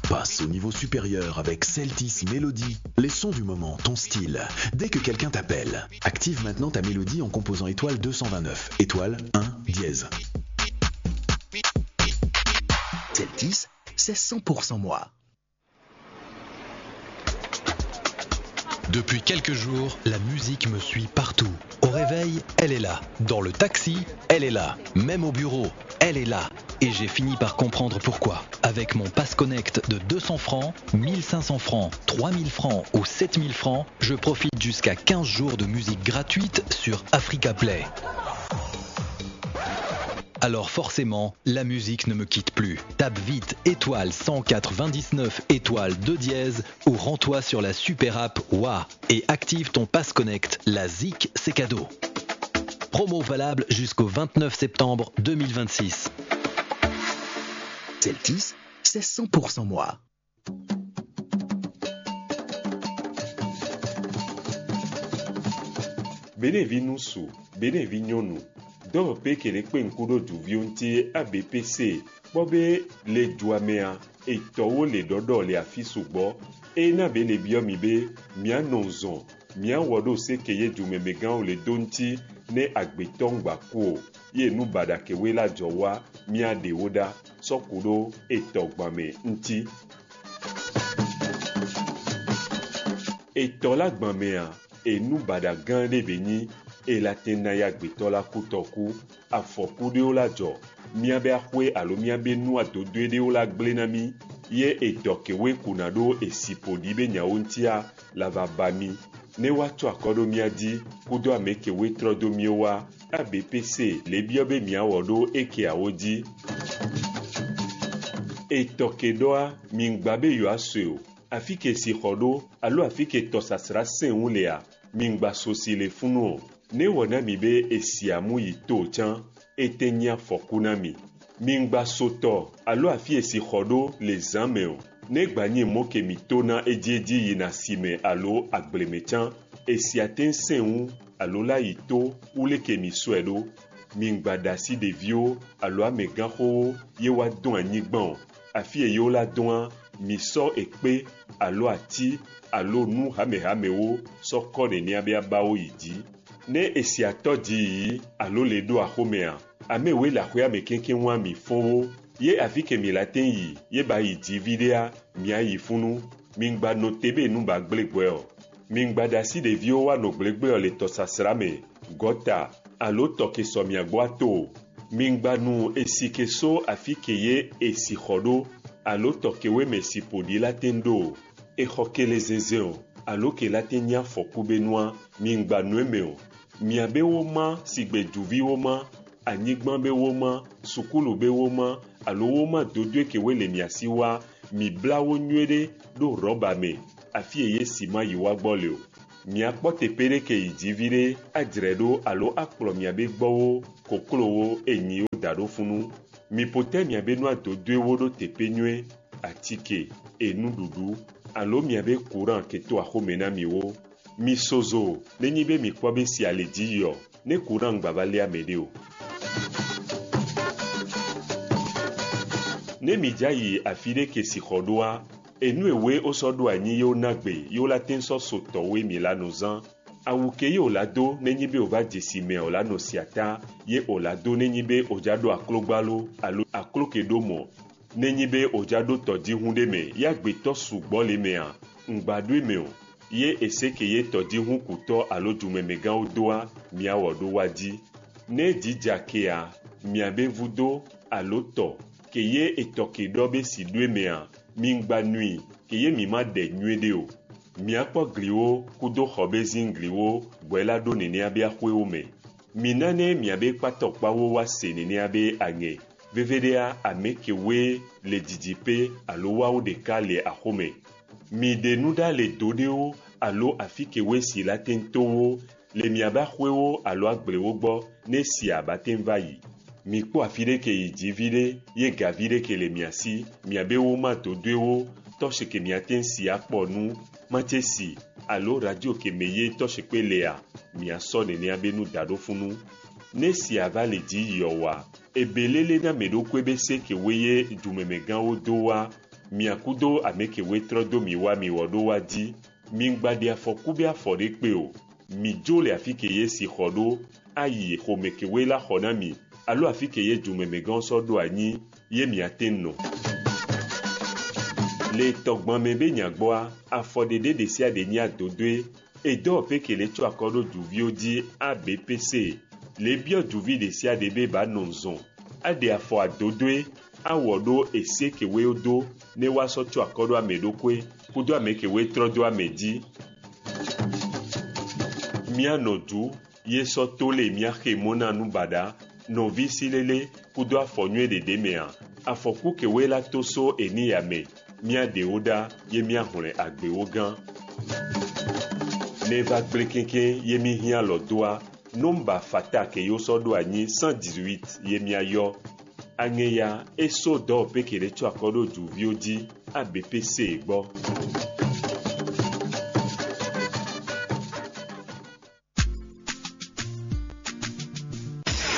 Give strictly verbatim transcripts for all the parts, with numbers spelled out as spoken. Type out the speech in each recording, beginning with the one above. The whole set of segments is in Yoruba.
Passe au niveau supérieur avec Celtis Mélodie. Les sons du moment, ton style. Dès que quelqu'un t'appelle, active maintenant ta mélodie en composant étoile deux cent vingt-neuf, étoile un, dièse. Celtis, c'est cent pour cent moi. Depuis quelques jours, la musique me suit partout. Au réveil, elle est là. Dans le taxi, elle est là. Même au bureau, elle est là. Et j'ai fini par comprendre pourquoi. Avec mon Pass Connect de deux cents francs, mille cinq cents francs, trois mille francs ou sept mille francs, je profite jusqu'à quinze jours de musique gratuite sur Africa Play. Alors forcément, la musique ne me quitte plus. Tape vite étoile cent quatre-vingt-dix-neuf étoile deux dièse ou rends-toi sur la super app W A et active ton Pass Connect. La Z I C, c'est cadeau. Promo valable jusqu'au vingt-neuf septembre deux mille vingt-six. Celtis, c'est cent pour cent moi. Bene vinusu, bene vinyonu. Dɔw pe kele kpe ŋkuɖo duviwo ŋuti A B P C kpɔ be le dua mea etɔwo le ɖɔɖɔ le afi sugbɔ eye na be le biɔ mi be mianɔ zɔn miawɔ ɖo seke ye dumemegãwo le do ŋuti ne agbetɔ ŋgbaku o ye nu baɖakewoe la dzɔ wa miaɖewo ɖa sɔku ɖo etɔgbame ŋuti. Etɔ la gbamea enu baɖa gã ɖe be nyi. Et la tena ya gbetɔ la kutɔku afɔku ɖewo la dzɔ miabe axɔe alo miabe nu adodoe ɖewo la gblẽ na mi ye etɔ kewoe kuna ɖo esi ƒoɖi be nyawo ŋutia la va ba mi ne woatsɔ akɔ ɖo mia dzi kudo ame kewoe trɔ do miewoa A B P C le biɔ be miawɔ ɖo ekeawo dzi. Etɔ ke ɖɔa mi ŋgba be yewoasɔe o afi ke si xɔ ɖo alo afi ke tɔsasra sẽ ŋu lea mi ŋgba sosi le funu o. Ne wɔ na mi be esia mu yi to tsã ete nye afɔku na mi. Mi ŋgba sotɔ alo afi esi xɔ ɖo le zã me o. Ne gba nye mo ke mi to na edziedzi yina sime alo agbleme tsã esia te sẽ ŋu alo la yi to wule ke mi sɔe ɖo. Mi ŋgba ɖe asi ɖeviwo alo amegãxowo ye woadɔ anyigba o. Afi yewo la dɔa mi sɔ ekpe alo ati alo nu hamehamewo sɔ kɔ nenia be abawo yi dzi. Ne esia tɔ dzi yi alo le ɖo axomea amewoe le axɔa me keŋkeŋ wa mi fɔwo ye afi ke mi la te yi ye ba yi dzi viɖea mia yi funu mi ŋgba nɔ te be nu ba gblẽ gbɔe o. Mi ŋgba ɖe asi ɖeviwo woanɔ gblẽgbẽ o le tɔsasra me gɔta alo tɔ ke sɔ mia gbɔ ato o. Mi ŋgba nu esi ke so afi ke ye esi xɔ ɖo alo tɔ kewoe me si ƒoɖi la te ɖo o. Exɔ ke le zezẽ o alo ke la te nye afɔku be nua mi ŋgba nu eme o. Miabe wo ma si gbe duvi wo ma anyigba be wo ma sukulu be wo ma alo wo ma dodoe ke wo le mia si wa mi bla wo nyuie ɖe ɖo rɔba me afi eye si ma yi wa gbɔ le o. Miakpɔ teƒe ɖe ke yi dzi viɖe adzre ɖo alo akplɔ miabe gbɔwo koklowo enyiwo da ɖo funu. Mi ƒote miabe nua dodoewo ɖo teƒe nyuie atike enuɖuɖu alo miabe courant ke to axome na mi wo. Mi sozo nenyi be mi kpɔ be sia le dzi yɔ ne courant ŋgba va le ame ɖe o. Ne mi dza yi afi ɖe ke si xɔ ɖoa enu ewoe wosɔ ɖo anyi ye wona gbe ye wola te sɔ sotɔwoe mi la no zã. Awu ke ye wola do nenyi be wova dze si me o la no sia ta ye wola do nenyi be wodza ɖo aklogbalo alo aklo ke ɖo mɔ nenyi be wodza ɖo tɔdziŋu ɖe me ya gbetɔ sugbɔ le mea ŋgba ɖoe me o. Ye ese ke ye tɔdziŋu kutɔ alo dumemegãwo doa miawɔ ɖo wa dzi. Ne dzidza kea miabe vudo alo tɔ ke ye etɔ ke ɖɔ be si ɖoe mea mi ŋgba nui ke ye mi ma ɖe nyuie ɖe o. Miakpɔ gliwo kudo xɔ be ziŋgliwo gbɔe la ɖo nenea be axɔewo me. Mi nane miabe kpatɔkpawo wa se nenea be aŋe veveɖea ame kewoe le didiƒe alo woawo ɖeka le axome. Mi ɖe nu ɖa le do ɖewo alo afi kewoe si la te towo le miabe axɔewo alo agblewo gbɔ ne sia ba te va yi. Mi kpɔ afi ɖe ke yi dzi viɖe ye gavi ɖe ke le mia si miabe wo ma dodoewo tɔsi ke miate si akpɔ nu mate si alo radio ke me ye tɔsi kpe lea miasɔ nenea be nu da ɖo funu. Ne sia va le dzi yɔwa ebelele na me ɖokue be se ke woe ye dumemegãwo do wa miakudo ameke wetrɔ do mi wa mi wɔ ɖo wa di mi ŋgba ɖe afɔku be afɔ ɖe kpe o mi dzo le afi ke ye si xɔ ɖo ayi xɔme ke we la xɔ na mi alo afi ke ye dzomemegã sɔ ɖo anyi ye miate nɔ. Le tɔgbame be nyagbɔa afɔɖeɖe ɖe sia ɖe nye adodoe edɔ pe ke le tsɔ akɔ ɖo duviwo dzi A B P C le biɔ duvi ɖe sia ɖe be ba nɔ zɔn aɖe afɔ adodoe awɔ ɖo ese ke wo do ne woasɔ tsɔ akɔ ɖo ame ɖokoe kudo ame ke wo trɔ do ame dzi. Mianɔ du ye sɔ to le miaxe mo na nu baɖa nɔvi si lele kudo afɔ nyuie ɖeɖe mea afɔku ke wo la to so eni yame mia ɖewo ɖa ye mia hlẽ agbewo gã. Ne va gblẽ keŋkeŋ ye mi hiã lɔ doa nomba fata ke yo sɔ ɖo anyi cent dix-huit ye mia yɔ aŋe ya eso dɔ pe ke le tsɔ akɔ ɖo duviwo dzi A B P C gbɔ.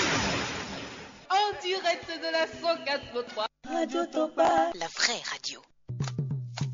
En direct de la cent quatre point trois Radio Topa, la vraie radio.